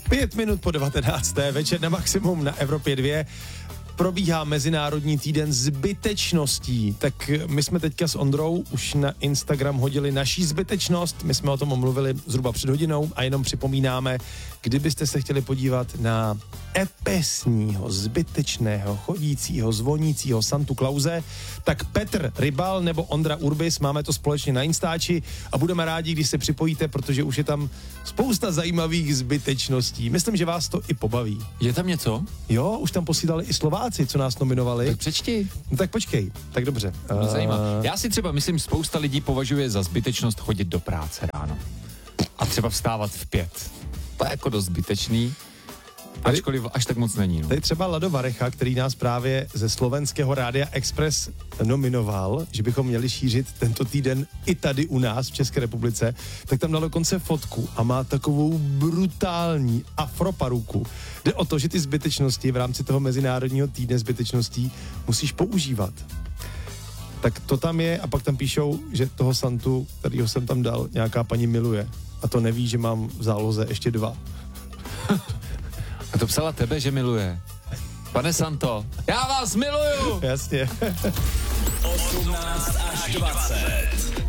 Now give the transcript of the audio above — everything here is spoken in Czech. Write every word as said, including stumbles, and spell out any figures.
Pět minut po devatenácté večer na Maximum na Evropě dva. Probíhá Mezinárodní týden zbytečností. Tak my jsme teďka s Ondrou už na Instagram hodili naší zbytečnost. My jsme o tom mluvili zhruba před hodinou a jenom připomínáme, kdybyste se chtěli podívat na epesního, zbytečného, chodícího, zvonícího Santu Klause, tak Petr Rybal nebo Ondra Urbis, máme to společně na Instači a budeme rádi, když se připojíte, protože už je tam spousta zajímavých zbytečností. Myslím, že vás to i pobaví. Je tam něco? Jo, už tam posílali i Slováci, co nás nominovali. Tak přečti. No tak počkej, tak dobře. Mě zajímá. Já si třeba myslím, spousta lidí považuje za zbytečnost chodit do práce ráno. A třeba vstávat v pět. To je jako dost zbytečný. Ačkoliv až tak moc není. No. Tady třeba Lado Varecha, který nás právě ze slovenského rádia Express nominoval, že bychom měli šířit tento týden i tady u nás v České republice, tak tam dal dokonce fotku a má takovou brutální afroparuku. Jde o to, že ty zbytečnosti v rámci toho Mezinárodního týdne zbytečností musíš používat. Tak to tam je a pak tam píšou, že toho Santu, kterýho jsem tam dal, nějaká paní miluje. A to neví, že mám v záloze ještě dva. A to psala tebe, že miluje. Pane Santo, já vás miluju! Jasně. osmnáct až dvacet.